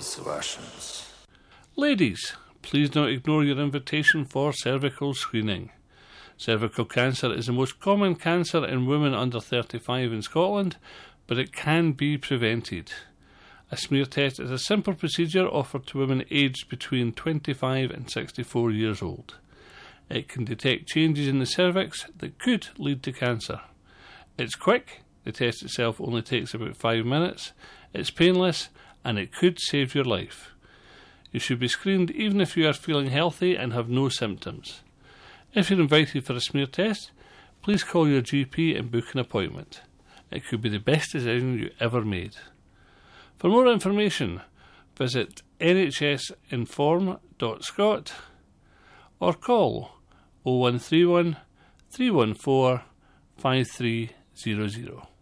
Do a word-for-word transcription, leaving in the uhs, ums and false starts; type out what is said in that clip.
was Russians. Ladies, please don't ignore your invitation for cervical screening. Cervical cancer is the most common cancer in women under thirty-five in Scotland, but it can be prevented. A smear test is a simple procedure offered to women aged between twenty-five and sixty-four years old. It can detect changes in the cervix that could lead to cancer. It's quick, the test itself only takes about five minutes, it's painless, and it could save your life. You should be screened even if you are feeling healthy and have no symptoms. If you're invited for a smear test, please call your G P and book an appointment. It could be the best decision you ever made. For more information, visit n h s inform dot scot or call oh one three one, three one four, five three zero zero.